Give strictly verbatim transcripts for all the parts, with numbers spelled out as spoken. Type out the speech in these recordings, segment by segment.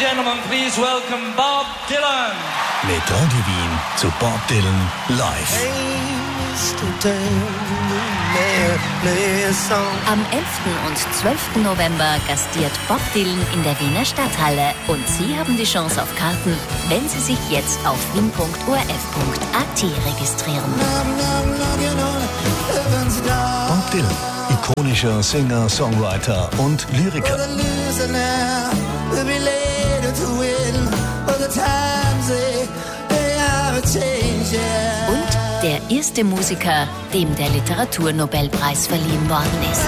gentlemen, please welcome Bob Dylan. Mit Radio Wien zu Bob Dylan live. Hey, Mister Tailor, play a song. Am elften und zwölften November gastiert Bob Dylan in der Wiener Stadthalle und Sie haben die Chance auf Karten, wenn Sie sich jetzt auf wien punkt o r f punkt a t registrieren. Bob Dylan, ikonischer Sänger, Songwriter und Lyriker. Und der erste Musiker, dem der Literaturnobelpreis verliehen worden ist.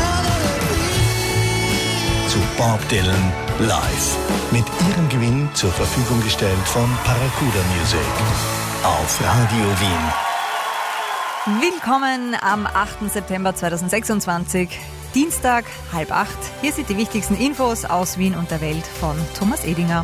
Zu Bob Dylan live. Mit Ihrem Gewinn zur Verfügung gestellt von Barracuda Music. Auf Radio Wien. Willkommen am achten September zweitausendsechsundzwanzig, Dienstag, halb acht. Hier sind die wichtigsten Infos aus Wien und der Welt von Thomas Edinger.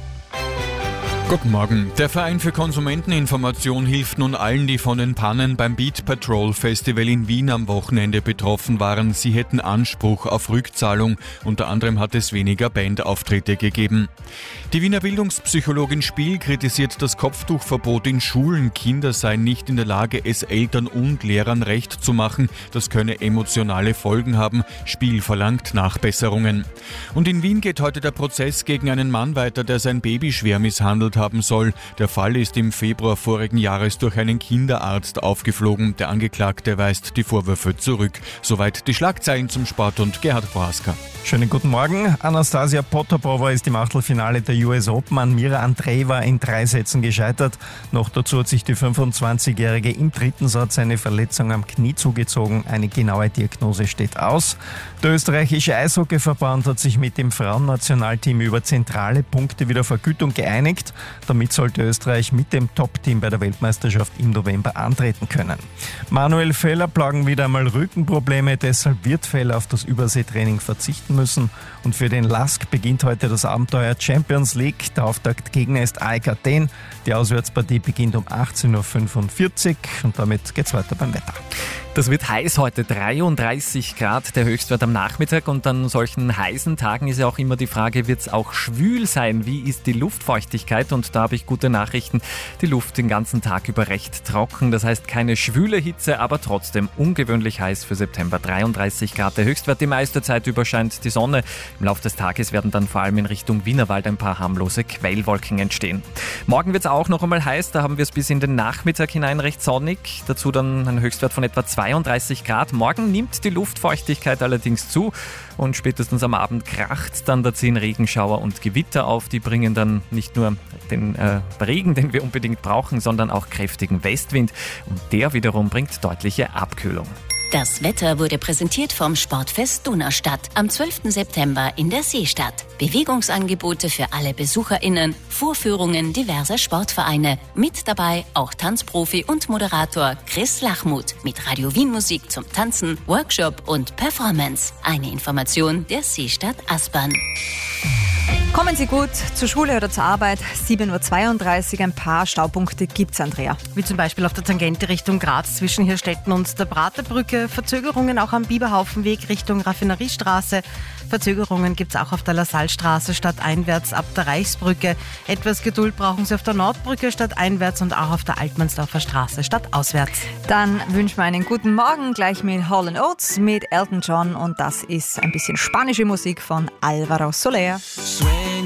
Guten Morgen. Der Verein für Konsumenteninformation hilft nun allen, die von den Pannen beim Beat Patrol Festival in Wien am Wochenende betroffen waren. Sie hätten Anspruch auf Rückzahlung. Unter anderem hat es weniger Bandauftritte gegeben. Die Wiener Bildungspsychologin Spiel kritisiert das Kopftuchverbot in Schulen. Kinder seien nicht in der Lage, es Eltern und Lehrern recht zu machen. Das könne emotionale Folgen haben. Spiel verlangt Nachbesserungen. Und in Wien geht heute der Prozess gegen einen Mann weiter, der sein Baby schwer misshandelt hat. haben soll. Der Fall ist im Februar vorigen Jahres durch einen Kinderarzt aufgeflogen. Der Angeklagte weist die Vorwürfe zurück. Soweit die Schlagzeilen zum Sport und Gerhard Prohaska. Schönen guten Morgen. Anastasia Potapova ist im Achtelfinale der U S Open an Mira Andreeva in drei Sätzen gescheitert. Noch dazu hat sich die fünfundzwanzigjährige im dritten Satz eine Verletzung am Knie zugezogen. Eine genaue Diagnose steht aus. Der österreichische Eishockeyverband hat sich mit dem Frauennationalteam über zentrale Punkte wieder Vergütung geeinigt. Damit sollte Österreich mit dem Top-Team bei der Weltmeisterschaft im November antreten können. Manuel Feller plagen wieder einmal Rückenprobleme, deshalb wird Feller auf das Überseetraining verzichten müssen. Und für den Lask beginnt heute das Abenteuer Champions League. Der Auftaktgegner ist A E K Athen. Die Auswärtspartie beginnt um achtzehn Uhr fünfundvierzig und damit geht's weiter beim Wetter. Das wird heiß heute, dreiunddreißig Grad, der Höchstwert am Nachmittag. Und an solchen heißen Tagen ist ja auch immer die Frage, wird es auch schwül sein? Wie ist die Luftfeuchtigkeit? Und da habe ich gute Nachrichten. Die Luft den ganzen Tag über recht trocken. Das heißt keine schwüle Hitze, aber trotzdem ungewöhnlich heiß für September. dreiunddreißig Grad, der Höchstwert. Die meiste Zeit über scheint die Sonne. Im Laufe des Tages werden dann vor allem in Richtung Wienerwald ein paar harmlose Quellwolken entstehen. Morgen wird es auch noch einmal heiß. Da haben wir es bis in den Nachmittag hinein recht sonnig. Dazu dann ein Höchstwert von etwa zweiunddreißig Grad. Morgen nimmt die Luftfeuchtigkeit allerdings zu und spätestens am Abend kracht dann, da ziehen Regenschauer und Gewitter auf. Die bringen dann nicht nur den äh, Regen, den wir unbedingt brauchen, sondern auch kräftigen Westwind und der wiederum bringt deutliche Abkühlung. Das Wetter wurde präsentiert vom Sportfest Donaustadt am zwölften September in der Seestadt. Bewegungsangebote für alle BesucherInnen, Vorführungen diverser Sportvereine. Mit dabei auch Tanzprofi und Moderator Chris Lachmuth mit Radio Wien Musik zum Tanzen, Workshop und Performance. Eine Information der Seestadt Aspern. Kommen Sie gut zur Schule oder zur Arbeit. sieben Uhr zweiunddreißig, ein paar Staupunkte gibt's, Andrea. Wie zum Beispiel auf der Tangente Richtung Graz zwischen Hirstetten und der Praterbrücke. Verzögerungen auch am Biberhaufenweg Richtung Raffineriestraße. Verzögerungen gibt's auch auf der Lassalstraße stadteinwärts ab der Reichsbrücke. Etwas Geduld brauchen Sie auf der Nordbrücke stadteinwärts und auch auf der Altmannsdorfer Straße stadtauswärts. Dann wünschen wir einen guten Morgen gleich mit Hall and Oates, mit Elton John und das ist ein bisschen spanische Musik von Alvaro Soler. Swear